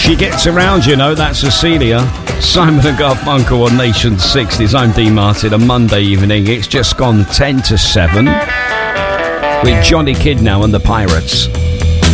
She gets around, you know, that's Cecilia. Simon and Garfunkel on Nation 60s. I'm Dean Martin. A Monday evening. It's just gone 10 to 7. With Johnny Kidd now and the Pirates.